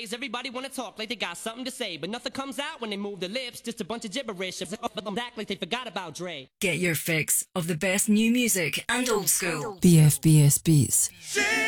nowadays everybody wanna talk like they got something to say, but nothing comes out when they move their lips, just a bunch of gibberish. Act like they forgot about Dre. Get your fix of the best new music and old school. The FBS Beats.